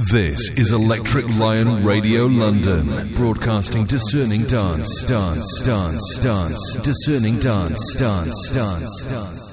This is Electric Lion Radio London, broadcasting discerning dance, discerning dance.